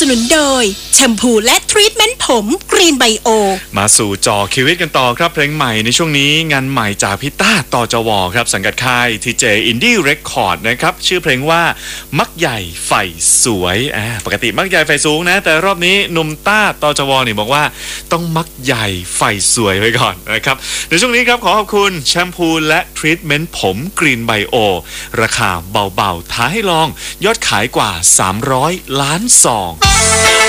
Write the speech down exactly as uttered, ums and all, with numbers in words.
สนุนโดยแชมพูและทรีทเมนต์ผมกรีนไบโอมาสู่จอชีวิตกันต่อครับเพลงใหม่ในช่วงนี้งานใหม่จากพี่ต้าตจวครับสังกัดค่าย ที เจ Indie Record นะครับชื่อเพลงว่ามักใหญ่ไฟสวยอ่าปกติมักใหญ่ไฟสูงนะแต่รอบนี้หนุ่มต้าตจวนี่บอกว่าต้องมักใหญ่ไฟสวยไว้ก่อนนะครับในช่วงนี้ครับขอขอบคุณแชมพูและทรีทเมนต์ผมกรีนไบโอราคาเบาๆท้าให้ลองยอดขายกว่าสามร้อยล้านซอง